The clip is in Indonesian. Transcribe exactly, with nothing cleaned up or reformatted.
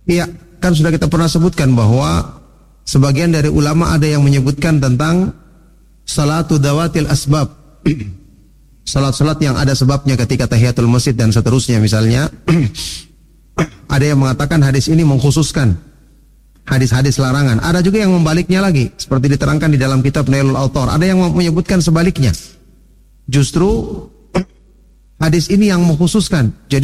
Iya, kan sudah kita pernah sebutkan bahwa sebagian dari ulama ada yang menyebutkan tentang salatu dawatil asbab. Salat-salat yang ada sebabnya ketika tahiyatul masjid dan seterusnya misalnya. Ada yang mengatakan hadis ini mengkhususkan hadis-hadis larangan. Ada juga yang membaliknya lagi, seperti diterangkan di dalam kitab Nailul Autor. Ada yang menyebutkan sebaliknya. Justru hadis ini yang mengkhususkan. Jadi